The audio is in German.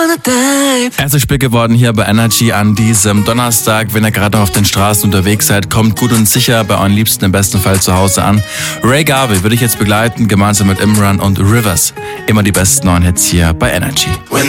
Es ist spät geworden hier bei Energy an diesem Donnerstag. Wenn ihr gerade noch auf den Straßen unterwegs seid, kommt gut und sicher bei euren Liebsten im besten Fall zu Hause an. Ray Garvey würde ich jetzt begleiten, gemeinsam mit Imran und Rivers. Immer die besten neuen Hits hier bei Energy.